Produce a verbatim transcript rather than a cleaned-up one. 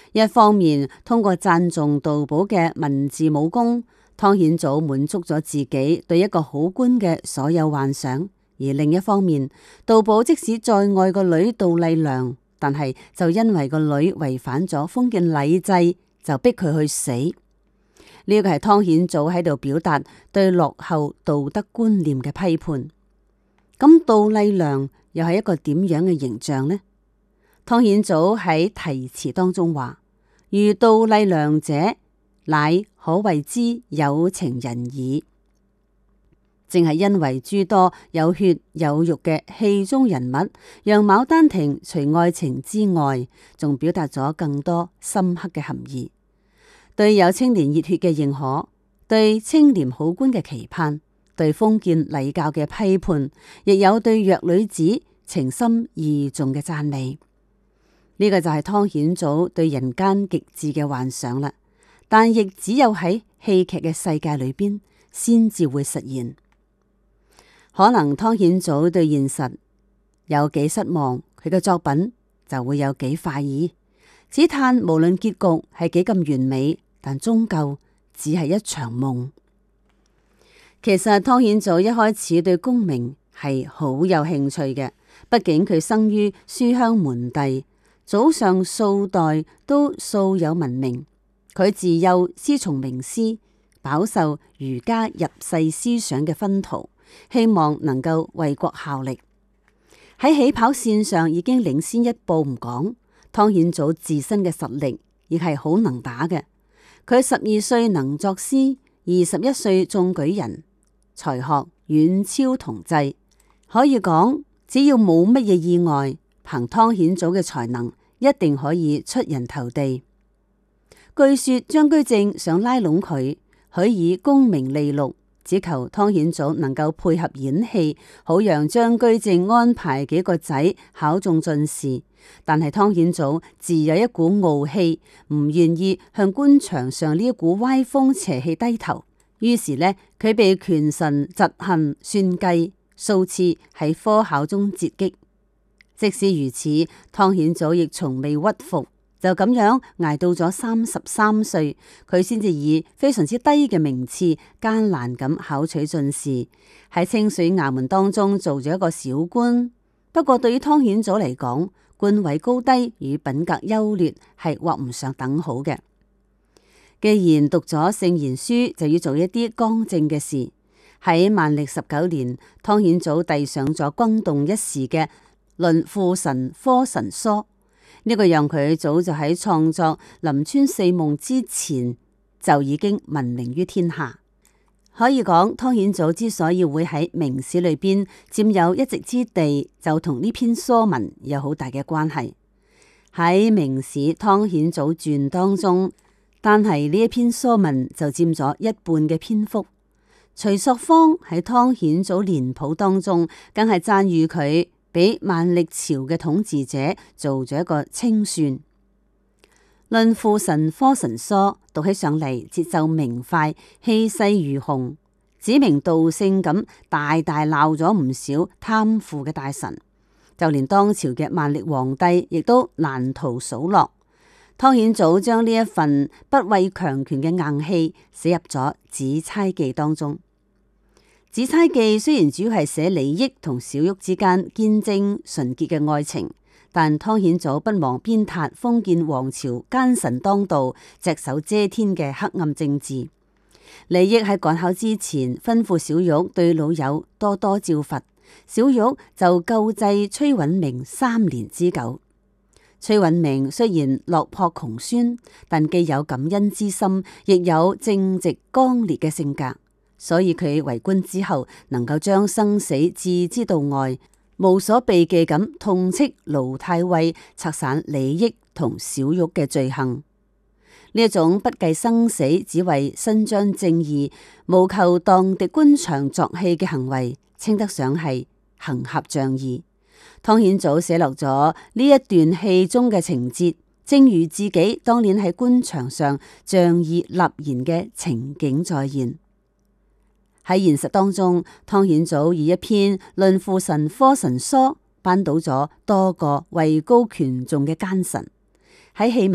一方面通過讚頌杜寶嘅文字武功，湯顯祖滿足咗自己對一個好官嘅所有幻想；而另一方面，杜寶即使再愛個女杜麗娘，但係就因為個女違反咗封建禮制，就逼佢去死。呢個係湯顯祖喺度表達對落後道德觀念嘅批判。咁杜麗娘又係一個點樣嘅形象呢？湯顯祖喺題詞當中話：如杜麗娘者，乃可謂之有情人矣。正係因為諸多有血有肉嘅戲中人物，讓《牡丹亭》除愛情之外，仲表達咗更多深刻嘅含義。對有青年熱血嘅認可，對清廉好官嘅期盼，對封建禮教嘅批判，亦有對弱女子情深義重嘅讚美。呢、這個就係湯顯祖對人間極致嘅幻想啦，但亦只有喺戲劇嘅世界裏邊先至會實現。可能湯顯祖對現實有幾失望，佢嘅作品就會有幾快意。只嘆無論結局係幾咁完美，但終究只係一場夢。其實湯顯祖一開始對功名係好有興趣嘅，畢竟佢生於書香門第，祖上數代都素有聞名。佢自幼師從名師，飽受儒家入世思想嘅熏陶，希望能夠為國效力。喺起跑線上已經領先一步唔講，湯顯祖自身嘅實力亦係好能打嘅。佢十二歲能作詩，二十一歲中舉人，才學遠超同濟。可以講，只要冇乜嘢意外，憑湯顯祖嘅才能，一定可以出人頭地。據說張居正想拉攏佢，許以功名利祿，只求湯顯祖能夠配合演戲，好讓張居正安排幾個仔考中進士。但係湯顯祖自有一股傲氣，唔願意向官場上呢一股歪風邪氣低頭。於是呢，佢被權臣嫉恨算計，數次喺科考中折擊。即使如此，湯顯祖亦從未屈服，就咁樣捱到咗三十三歲，佢先至以非常之低嘅名次艱難咁考取進士，喺清水衙門當中做咗一個小官。不過對於湯顯祖嚟講，官位高低與品格優劣係畫唔上等號嘅。既然讀咗聖賢書，就要做一啲剛正嘅事。喺萬曆十九年，湯顯祖遞上咗轟動一時嘅《論父神科神疏》，呢、這個讓佢早就喺創作《臨川四夢》之前就已經聞名於天下。可以講，湯顯祖之所以會喺明史裏邊佔有一席之地，就同呢篇疏文有好大嘅關係。喺明史《湯顯祖傳》當中，但係呢一篇疏文就佔咗一半嘅篇幅。徐朔芳喺《湯顯祖年譜》當中，更係讚譽佢俾萬曆朝嘅統治者做咗一個清算。論父神科神疏，讀起上嚟節奏明快，氣勢如虹，指名道姓咁大大鬧咗唔少貪腐嘅大臣，就連當朝嘅萬曆皇帝亦都難逃數落。湯顯祖將呢一份不畏強權嘅硬氣寫入咗《紫釵記》當中。《紫釵記》雖然主要係寫李益同小玉之間堅貞純潔嘅愛情，但湯顯祖不忘鞭撻封建王朝奸臣當道、隻手遮天嘅黑暗政治。李益喺趕考之前吩咐小玉對老友多多照罰，小玉就救濟崔允明三年之久。崔允明雖然落魄窮酸，但既有感恩之心，亦有正直剛烈嘅性格，所以佢為官之後能夠將生死置之度外，無所避忌咁痛斥盧太尉，拆散李益同小玉嘅罪行。呢一種不計生死，只為伸張正義，務求蕩滌官場作戲嘅行為，稱得上係行俠仗義。湯顯祖寫落咗呢一段戲中嘅情節，正如自己當年喺官場上仗義立言嘅情景再現。喺現實當中，湯顯祖以一篇《論父神科神疏》扳倒咗多個位高權重嘅奸臣。喺戲文